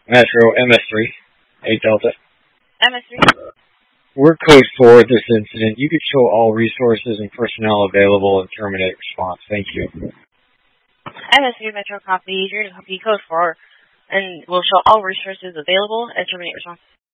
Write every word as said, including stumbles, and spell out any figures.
Metro M S three, eight Delta. M S three. We're code four at this incident. You could show all resources and personnel available and terminate response. Thank you. M S three Metro copy. You're to copy code four, and we'll show all resources available and terminate response.